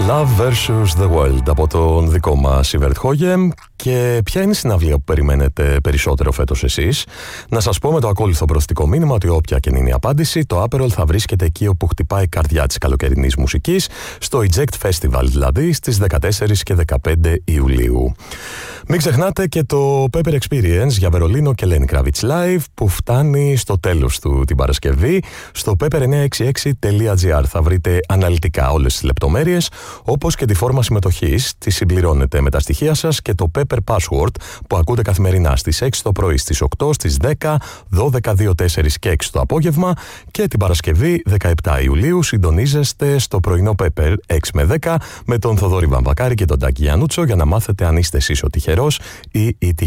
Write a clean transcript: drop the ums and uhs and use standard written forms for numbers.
Love vs. The World από τον δικό μας Ιβερτ Χόγεμ. Και ποια είναι η συναυλία που περιμένετε περισσότερο φέτος εσείς? Να σας πω με το ακόλουθο προστικό μήνυμα ότι όποια και είναι η απάντηση, το Aperol θα βρίσκεται εκεί όπου χτυπάει η καρδιά της καλοκαιρινής μουσικής, στο Eject Festival δηλαδή, στις 14 και 15 Ιουλίου. Μην ξεχνάτε και το Pepper Experience για Βερολίνο και Lenny Kravitz Live που φτάνει στο τέλος του την Παρασκευή. Στο pepper966.gr θα βρείτε αναλυτικά όλες τις λεπτομέρειες, όπως και τη φόρμα συμμετοχής. Τη συμπληρώνετε με τα στοιχεία σας και το Pepper Password που ακούτε καθημερινά στις 6 το πρωί, στις 8, στις 10, 12, 2, 4 και 6 το απόγευμα, και την Παρασκευή 17 Ιουλίου συντονίζεστε στο πρωινό Pepper 6 με 10 με τον Θοδωρή Βαμβακάρη και τον Τάκη Γιαννούτσο για να μάθετε αν είστε εσείς ο τυχερός ή η